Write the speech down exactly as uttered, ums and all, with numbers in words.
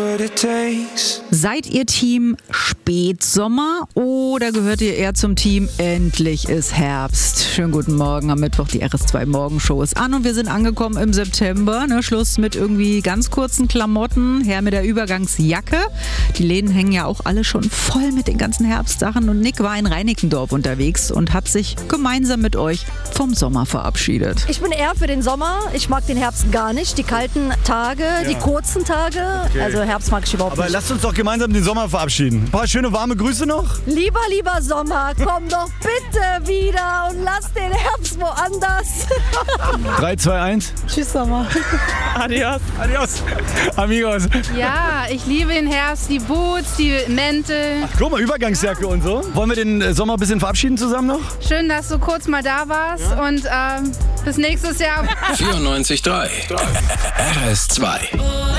what it takes. Seid ihr Team Spätsommer oder gehört ihr eher zum Team Endlich ist Herbst? Schönen guten Morgen, am Mittwoch die R S zwei Morgenshow ist an und wir sind angekommen im September. Ne? Schluss mit irgendwie ganz kurzen Klamotten, her mit der Übergangsjacke. Die Läden hängen ja auch alle schon voll mit den ganzen Herbstsachen und Nick war in Reinickendorf unterwegs und hat sich gemeinsam mit euch vom Sommer verabschiedet. Ich bin eher für den Sommer. Ich mag den Herbst gar nicht. Die kalten Tage, ja. die kurzen Tage. Okay. Also Herbst mag ich überhaupt Aber nicht. lasst uns doch gemeinsam den Sommer verabschieden. Ein paar schöne warme Grüße noch. Lieber, lieber Sommer, komm doch bitte wieder und lass den Herbst woanders. drei, zwei, eins. Tschüss, Sommer. Adios. Adios. Amigos. Ja, ich liebe den Herbst, die Boots, die Mäntel. Ach, guck mal, Übergangsjacke und so. Wollen wir den äh, Sommer ein bisschen verabschieden zusammen noch? Schön, dass du kurz mal da warst ja. und ähm, bis nächstes Jahr. vierundneunzig Komma drei R S zwei